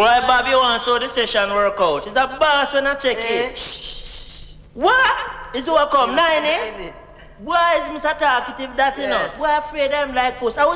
Boy, Bobby wants how the session work out. It's a boss when I check it. What? It's who come 9, eh? Boy, is Mr. Talkative that, you know? Boy, afraid them like puss.